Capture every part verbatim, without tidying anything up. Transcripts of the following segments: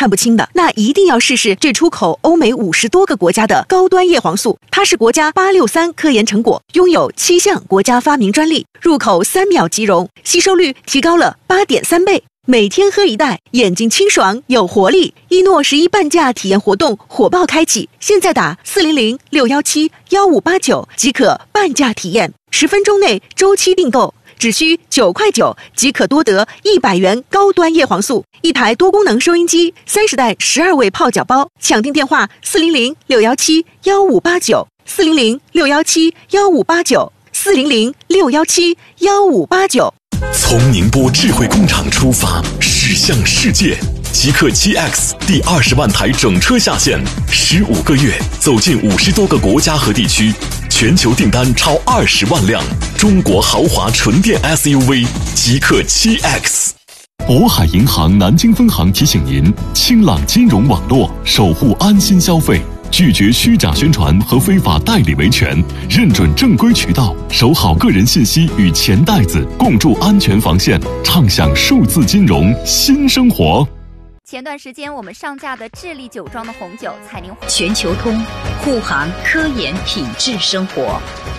看不清的，那一定要试试这出口欧美五十多个国家的高端叶黄素。它是国家八六三科研成果，拥有七项国家发明专利，入口三秒即溶，吸收率提高了八点三倍。每天喝一袋，眼睛清爽有活力。一诺十一半价体验活动火爆开启，现在打四零零六幺七幺五八九即可半价体验，十分钟内周期订购，只需九块九即可多得一百元高端叶黄素，一台多功能收音机，三十袋十二味泡脚包。抢订电话四零零六幺七幺五八九四零零六幺七幺五八九四零零六幺七幺五八九。 从宁波智慧工厂出发，驶向世界。极氪 七 X 第二十万台整车下线，十五个月走进五十多个国家和地区，全球订单超二十万辆。中国豪华纯电 S U V 极氪 七 X。渤海银行南京分行提醒您：清朗金融网络，守护安心消费。拒绝虚假宣传和非法代理维权，认准正规渠道，守好个人信息与钱袋子，共筑安全防线，畅享数字金融新生活。 前段时间我们上架的智利酒庄的红酒彩宁全球通，护航科研品质生活。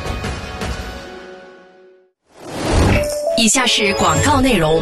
以下是广告内容。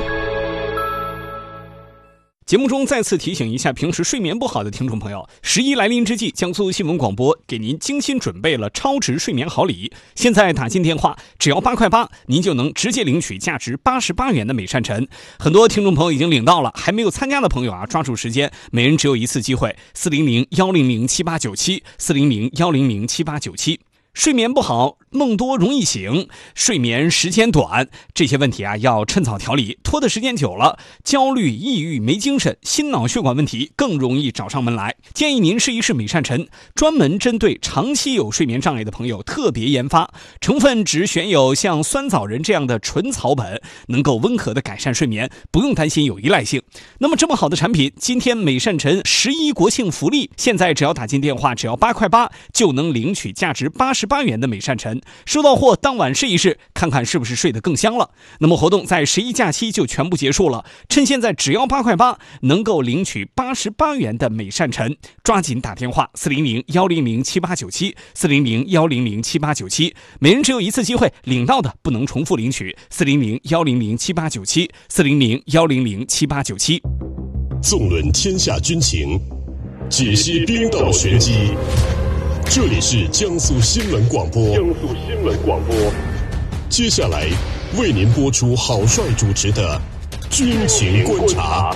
节目中再次提醒一下平时睡眠不好的听众朋友，十一来临之际，江苏新闻广播给您精心准备了超值睡眠好礼。现在打进电话只要八块八，您就能直接领取价值八十八元的美善辰。很多听众朋友已经领到了，还没有参加的朋友啊，抓住时间，每人只有一次机会。四零零幺零零七八九七四零零幺零零七八九七。睡眠不好，梦多容易醒，睡眠时间短，这些问题啊要趁早调理，拖的时间久了，焦虑、抑郁、没精神，心脑血管问题更容易找上门来。建议您试一试美善辰，专门针对长期有睡眠障碍的朋友特别研发，成分只选有像酸枣仁这样的纯草本，能够温和的改善睡眠，不用担心有依赖性。那么这么好的产品，今天美善辰十一国庆福利，现在只要打进电话，只要八块八就能领取价值八十八元的美善辰。收到货当晚试一试，看看是不是睡得更香了。那么活动在十一假期就全部结束了，趁现在只要八块八能够领取八十八元的美善辰，抓紧打电话四零零幺零零七八九七四零零幺零零七八九七，每人只有一次机会，领到的不能重复领取。四零零幺零零七八九七四零零幺零零七八九七。 纵论天下军情，解析兵道玄机。这里是江苏新闻广播。江苏新闻广播。接下来为您播出郝帅主持的军情观察。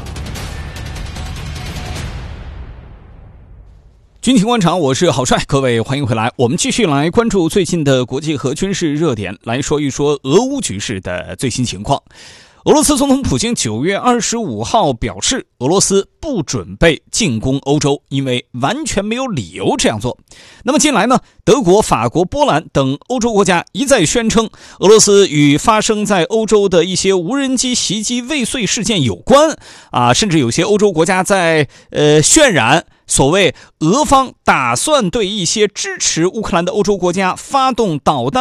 军情观察，我是郝帅，各位欢迎回来。我们继续来关注最近的国际和军事热点，来说一说俄乌局势的最新情况。俄罗斯总统普京九月二十五号表示，俄罗斯不准备进攻欧洲，因为完全没有理由这样做。那么近来呢，德国、法国、波兰等欧洲国家一再宣称，俄罗斯与发生在欧洲的一些无人机袭击未遂事件有关啊，甚至有些欧洲国家在呃渲染所谓俄方打算对一些支持乌克兰的欧洲国家发动导弹